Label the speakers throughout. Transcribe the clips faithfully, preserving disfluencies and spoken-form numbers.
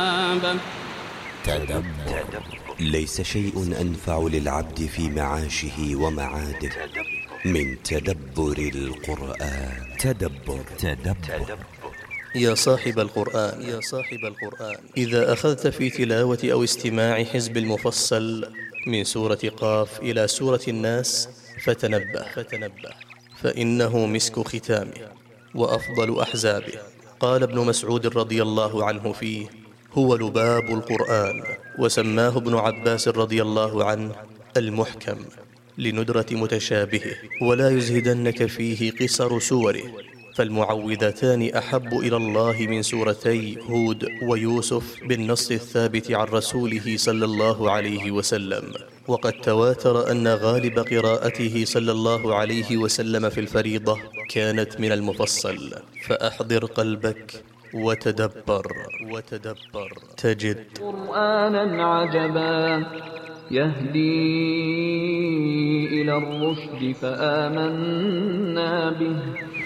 Speaker 1: تدبر. ليس شيء أنفع للعبد في معاشه ومعاده من تدبر القرآن. تدبر تدبر
Speaker 2: يا صاحب القرآن يا صاحب القرآن إذا أخذت في تلاوة أو استماع حزب المفصل من سورة قاف إلى سورة الناس فتنبه فتنبه فإنه مسك ختامه وأفضل أحزابه. قال ابن مسعود رضي الله عنه فيه: هو لباب القرآن. وسماه ابن عباس رضي الله عنه المحكم لندرة متشابهه، ولا يزهدنك فيه قصر سوره، فالمعوذتان أحب إلى الله من سورتي هود ويوسف بالنص الثابت عن رسوله صلى الله عليه وسلم. وقد تواتر أن غالب قراءته صلى الله عليه وسلم في الفريضة كانت من المفصل. فأحضر قلبك وتدبر وتدبر تجد
Speaker 3: قرآنا عجبا يهدي إلى الرشد فآمنا به.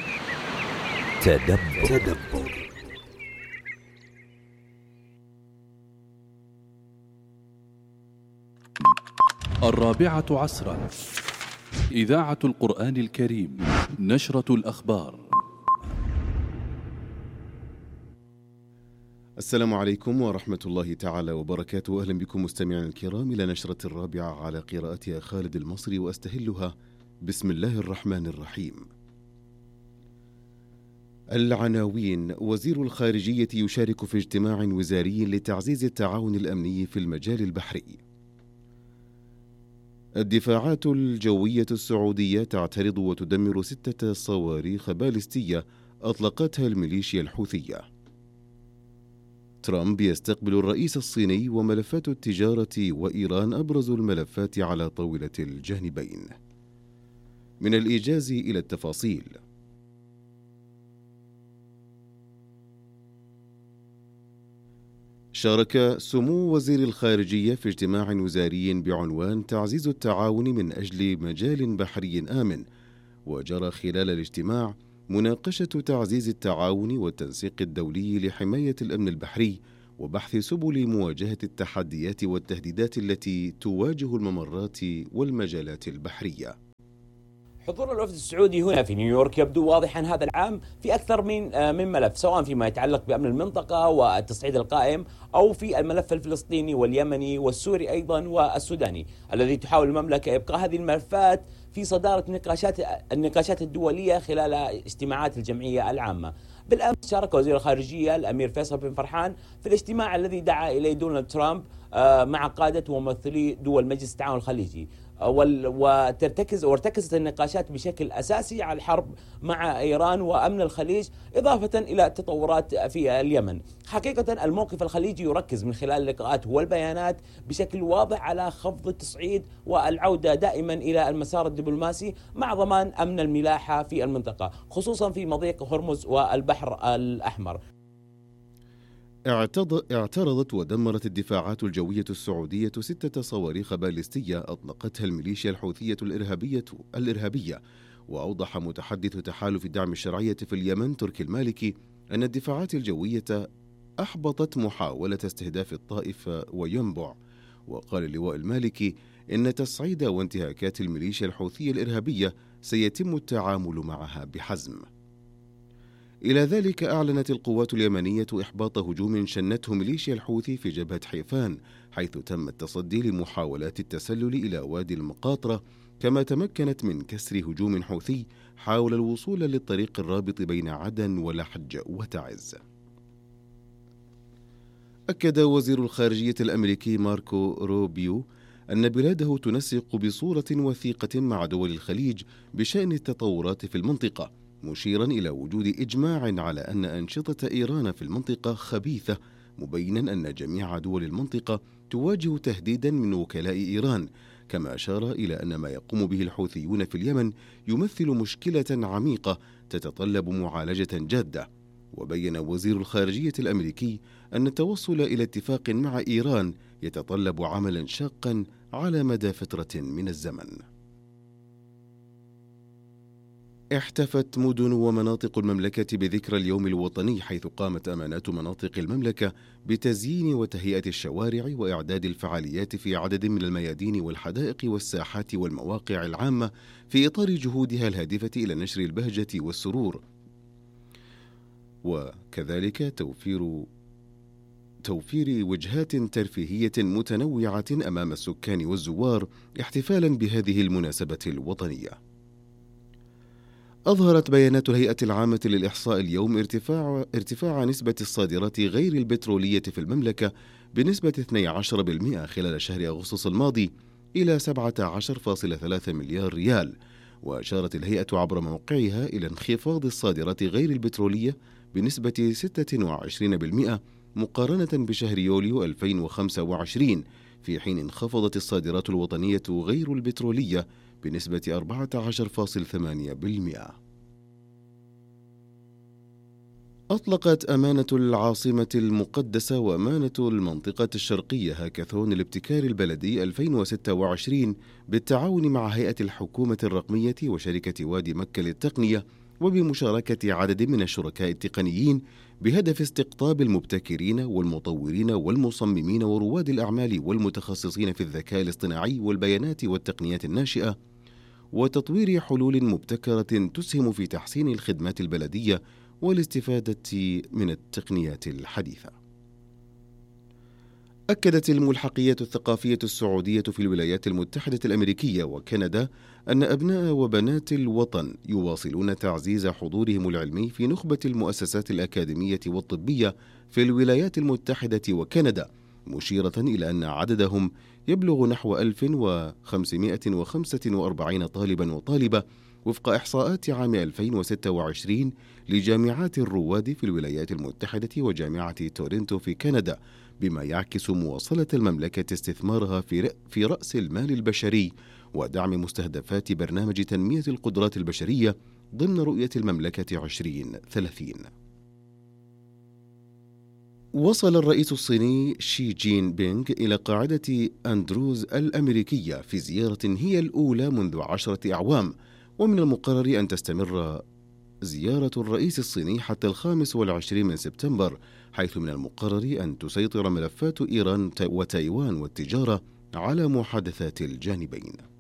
Speaker 1: تدبر. تدبر.
Speaker 4: الرابعة عصرا، إذاعة القرآن الكريم، نشرة الأخبار.
Speaker 5: السلام عليكم ورحمة الله تعالى وبركاته. أهلا بكم مستمعينا الكرام إلى نشرة الرابعة على قراءتها خالد المصري وأستهلها. بسم الله الرحمن الرحيم. العناوين: وزير الخارجية يشارك في اجتماع وزاري لتعزيز التعاون الأمني في المجال البحري. الدفاعات الجوية السعودية تعترض وتدمر ستة صواريخ باليستية أطلقتها الميليشيا الحوثية. ترامب يستقبل الرئيس الصيني وملفات التجارة وإيران أبرز الملفات على طاولة الجانبين. من الإيجاز إلى التفاصيل. شارك سمو وزير الخارجية في اجتماع وزاري بعنوان تعزيز التعاون من أجل مجال بحري آمن، وجرى خلال الاجتماع مناقشة تعزيز التعاون والتنسيق الدولي لحماية الأمن البحري وبحث سبل مواجهة التحديات والتهديدات التي تواجه الممرات والمجالات البحرية.
Speaker 6: حضور الوفد السعودي هنا في نيويورك يبدو واضحا هذا العام في أكثر من من ملف، سواء فيما يتعلق بأمن المنطقة والتصعيد القائم أو في الملف الفلسطيني واليمني والسوري أيضا والسوداني، الذي تحاول المملكة إبقاء هذه الملفات في صدارة نقاشات النقاشات الدولية خلال اجتماعات الجمعية العامة. بالأمس شارك وزير الخارجية الأمير فيصل بن فرحان في الاجتماع الذي دعا إليه دونالد ترامب مع قادة وممثلي دول مجلس التعاون الخليجي، وترتكز وارتكزت النقاشات بشكل أساسي على الحرب مع إيران وأمن الخليج، إضافة إلى التطورات في اليمن. حقيقة الموقف الخليجي يركز من خلال اللقاءات والبيانات بشكل واضح على خفض التصعيد والعودة دائما إلى المسار الدبلوماسي مع ضمان أمن الملاحة في المنطقة، خصوصا في مضيق هرمز والبحر الأحمر.
Speaker 5: اعترضت ودمرت الدفاعات الجوية السعودية ستة صواريخ باليستية أطلقتها الميليشيا الحوثية الإرهابية الإرهابية وأوضح متحدث تحالف الدعم الشرعية في اليمن تركي المالكي أن الدفاعات الجوية أحبطت محاولة استهداف الطائف وينبع. وقال اللواء المالكي إن تصعيد وانتهاكات الميليشيا الحوثية الإرهابية سيتم التعامل معها بحزم. إلى ذلك أعلنت القوات اليمنية إحباط هجوم شنته ميليشيا الحوثي في جبهة حيفان، حيث تم التصدي لمحاولات التسلل إلى وادي المقاطرة، كما تمكنت من كسر هجوم حوثي حاول الوصول للطريق الرابط بين عدن ولحج وتعز. أكد وزير الخارجية الأمريكي ماركو روبيو أن بلاده تنسق بصورة وثيقة مع دول الخليج بشأن التطورات في المنطقة، مشيرا إلى وجود إجماع على أن أنشطة إيران في المنطقة خبيثة، مبينا أن جميع دول المنطقة تواجه تهديدا من وكلاء إيران، كما أشار إلى أن ما يقوم به الحوثيون في اليمن يمثل مشكلة عميقة تتطلب معالجة جادة. وبين وزير الخارجية الأمريكي أن التوصل إلى اتفاق مع إيران يتطلب عملا شاقا على مدى فترة من الزمن. احتفت مدن ومناطق المملكة بذكرى اليوم الوطني، حيث قامت أمانات مناطق المملكة بتزيين وتهيئة الشوارع وإعداد الفعاليات في عدد من الميادين والحدائق والساحات والمواقع العامة في إطار جهودها الهادفة إلى نشر البهجة والسرور، وكذلك توفير توفير وجهات ترفيهية متنوعة أمام السكان والزوار احتفالا بهذه المناسبة الوطنية. أظهرت بيانات الهيئة العامة للإحصاء اليوم ارتفاع ارتفاع نسبة الصادرات غير البترولية في المملكة بنسبة اثني عشر بالمئة خلال شهر أغسطس الماضي إلى سبعة عشر فاصلة ثلاثة مليار ريال. وأشارت الهيئة عبر موقعها إلى انخفاض الصادرات غير البترولية بنسبة ستة وعشرين بالمئة مقارنة بشهر يوليو ألفين وخمسة وعشرين، في حين انخفضت الصادرات الوطنية غير البترولية بنسبة أربعة عشر فاصلة ثمانية بالمئة. أطلقت أمانة العاصمة المقدسة وأمانة المنطقة الشرقية هاكاثون الابتكار البلدي ألفين وستة وعشرين بالتعاون مع هيئة الحكومة الرقمية وشركة وادي مكة للتقنية وبمشاركة عدد من الشركاء التقنيين بهدف استقطاب المبتكرين والمطورين والمصممين ورواد الأعمال والمتخصصين في الذكاء الاصطناعي والبيانات والتقنيات الناشئة، وتطوير حلول مبتكرة تسهم في تحسين الخدمات البلدية والاستفادة من التقنيات الحديثة. أكدت الملحقية الثقافية السعودية في الولايات المتحدة الأمريكية وكندا أن أبناء وبنات الوطن يواصلون تعزيز حضورهم العلمي في نخبة المؤسسات الأكاديمية والطبية في الولايات المتحدة وكندا، مشيرة إلى أن عددهم يبلغ نحو ألف وخمسمائة وخمسة وأربعين طالبا وطالبة وفق إحصاءات عام ألفين وستة وعشرين لجامعات الرواد في الولايات المتحدة وجامعة تورنتو في كندا، بما يعكس مواصلة المملكة استثمارها في في رأس المال البشري ودعم مستهدفات برنامج تنمية القدرات البشرية ضمن رؤية المملكة عشرين ثلاثين. وصل الرئيس الصيني شي جين بينغ إلى قاعدة أندروز الأمريكية في زيارة هي الأولى منذ عشرة أعوام، ومن المقرر أن تستمر زيارة الرئيس الصيني حتى الخامس والعشرين من سبتمبر، حيث من المقرر أن تسيطر ملفات إيران وتايوان والتجارة على محادثات الجانبين.